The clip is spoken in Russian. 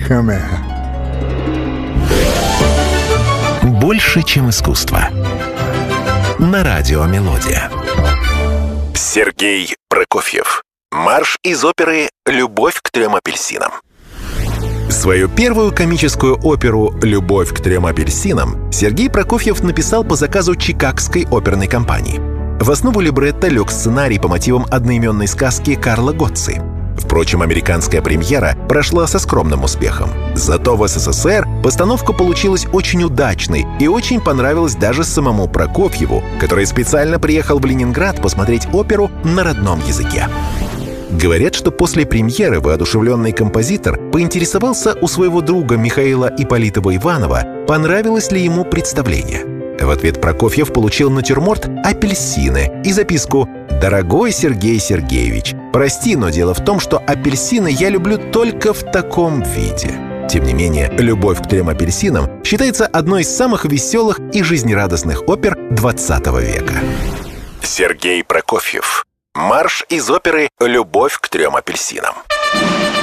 хмэ. Больше, чем искусство. На радио «Мелодия». Сергей Прокофьев. Марш из оперы «Любовь к 3 апельсинам». Свою первую комическую оперу «Любовь к 3 апельсинам» Сергей Прокофьев написал по заказу Чикагской оперной компании. В основу либретто лег сценарий по мотивам одноименной сказки Карла Готци. Впрочем, американская премьера прошла со скромным успехом. Зато в СССР постановка получилась очень удачной и очень понравилась даже самому Прокофьеву, который специально приехал в Ленинград посмотреть оперу на родном языке. Говорят, что после премьеры воодушевленный композитор поинтересовался у своего друга Михаила Ипполитова Иванова, понравилось ли ему представление. В ответ Прокофьев получил натюрморт «Апельсины» и записку: «Дорогой Сергей Сергеевич, прости, но дело в том, что апельсины я люблю только в таком виде». Тем не менее, «Любовь к 3 апельсинам» считается одной из самых веселых и жизнерадостных опер XX века. Сергей Прокофьев. Марш из оперы «Любовь к 3 апельсинам».